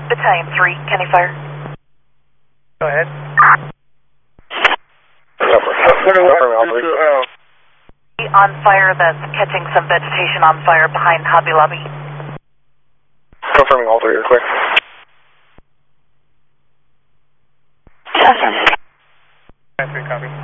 Battalion 3, County Fire. Go ahead. On fire that's catching some vegetation on fire behind Hobby Lobby. Confirming all three, you're clear. Copy.